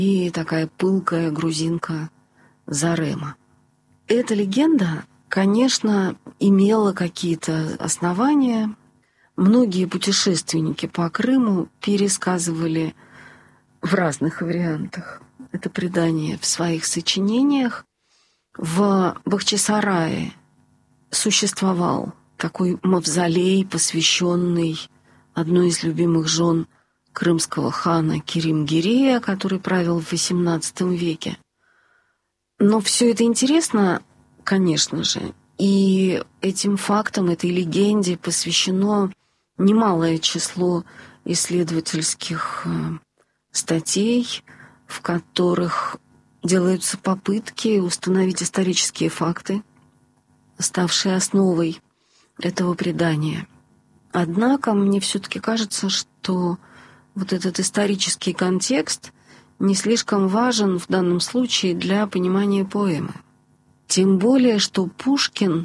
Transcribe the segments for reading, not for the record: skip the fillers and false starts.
и такая пылкая грузинка Зарема. Эта легенда, конечно, имела какие-то основания. Многие путешественники по Крыму пересказывали в разных вариантах это предание в своих сочинениях. В Бахчисарае существовал такой мавзолей, посвященный одной из любимых жен крымского хана Керим-Гирея, который правил в XVIII веке. Но все это интересно, конечно же, и этим фактам, этой легенде посвящено немалое число исследовательских статей, в которых делаются попытки установить исторические факты, ставшие основой этого предания. Однако мне все-таки кажется, что вот этот исторический контекст не слишком важен в данном случае для понимания поэмы. Тем более, что Пушкин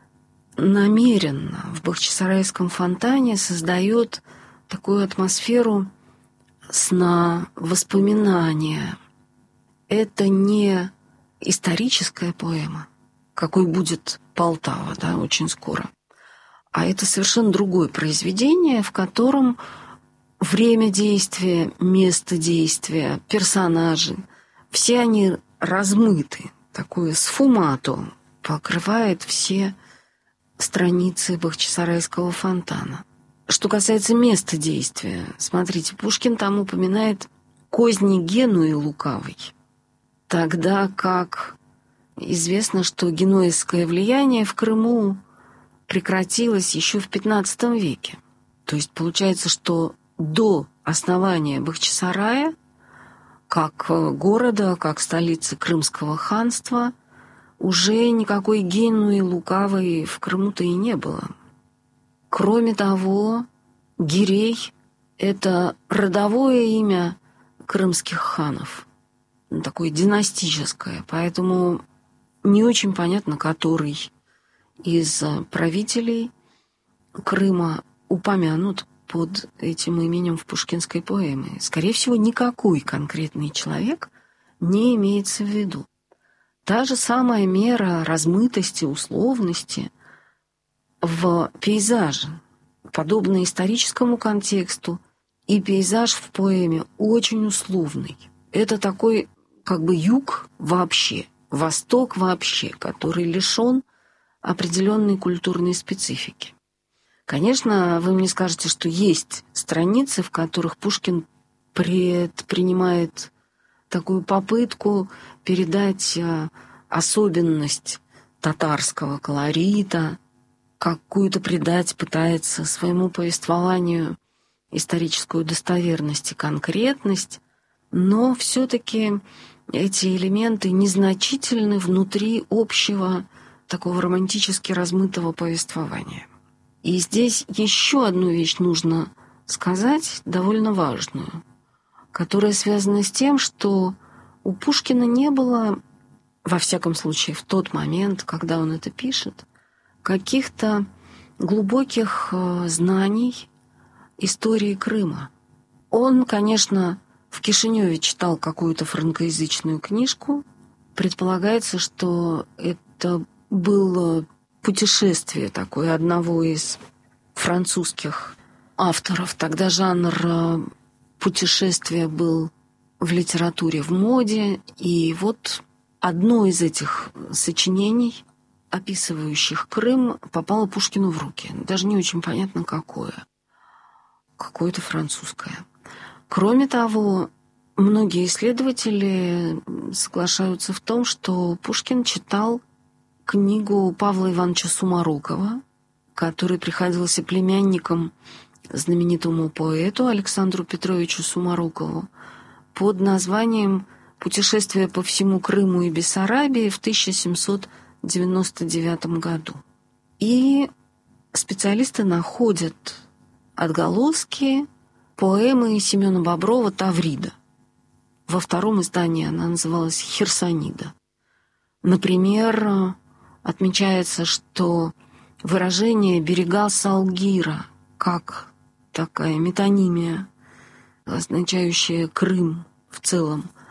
намеренно в Бахчисарайском фонтане создает такую атмосферу сна, воспоминания. Это не историческая поэма, какой будет Полтава, да, очень скоро, а это совершенно другое произведение, в котором время действия, место действия, персонажи, все они размыты. Такое сфумато покрывает все страницы Бахчисарайского фонтана. Что касается места действия, смотрите, Пушкин там упоминает козни Генуи лукавой, тогда как известно, что генуэзское влияние в Крыму прекратилось еще в XV веке. То есть получается, что до основания Бахчисарая, как города, как столицы Крымского ханства, уже никакой Генуи лукавой в Крыму-то и не было. Кроме того, Гирей – это родовое имя крымских ханов, такое династическое, поэтому не очень понятно, который из правителей Крыма упомянут под этим именем в пушкинской поэме. Скорее всего, никакой конкретный человек не имеется в виду. Та же самая мера размытости, условности в пейзаже, подобно историческому контексту, и пейзаж в поэме очень условный. Это такой как бы юг вообще, восток вообще, который лишен определенной культурной специфики. Конечно, вы мне скажете, что есть страницы, в которых Пушкин предпринимает такую попытку передать особенность татарского колорита, какую-то придать пытается своему повествованию историческую достоверность и конкретность, но все-таки эти элементы незначительны внутри общего такого романтически размытого повествования. И здесь еще одну вещь нужно сказать, довольно важную, которая связана с тем, что у Пушкина не было, во всяком случае в тот момент, когда он это пишет, каких-то глубоких знаний истории Крыма. Он, конечно, в Кишиневе читал какую-то франкоязычную книжку. Предполагается, что это было путешествие такое одного из французских авторов. Тогда жанр путешествия был в литературе в моде. И вот одно из этих сочинений, описывающих Крым, попало Пушкину в руки. Даже не очень понятно, какое. Какое-то французское. Кроме того, многие исследователи соглашаются в том, что Пушкин читал книгу Павла Ивановича Сумарокова, который приходился племянником знаменитому поэту Александру Петровичу Сумарокову, под названием «Путешествие по всему Крыму и Бессарабии» в 1799 году. И специалисты находят отголоски поэмы Семена Боброва «Таврида». Во втором издании она называлась «Херсонида». Например, отмечается, что выражение «берега Салгира» как такая метонимия, означающая Крым в целом,